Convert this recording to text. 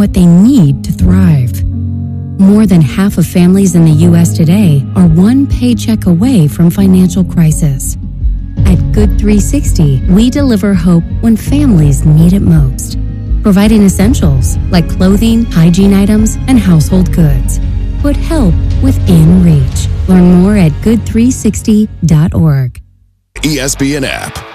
what they need to thrive. More than half of families in the U.S. today are one paycheck away from financial crisis. At Good 360, we deliver hope when families need it most, providing essentials like clothing, hygiene items, and household goods. Put help within reach. Learn more at good360.org. ESPN app.